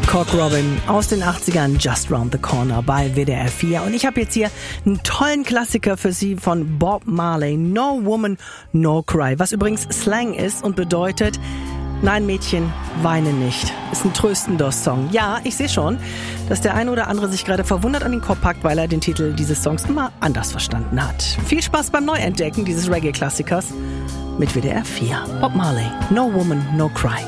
Cock Robin aus den 80ern, Just Round the Corner bei WDR 4. Und ich habe jetzt hier einen tollen Klassiker für Sie von Bob Marley, No Woman, No Cry. Was übrigens Slang ist und bedeutet, nein Mädchen, weine nicht. Ist ein tröstender Song. Ja, ich sehe schon, dass der eine oder andere sich gerade verwundert an den Kopf packt, weil er den Titel dieses Songs immer anders verstanden hat. Viel Spaß beim Neuentdecken dieses Reggae-Klassikers mit WDR 4. Bob Marley, No Woman, No Cry.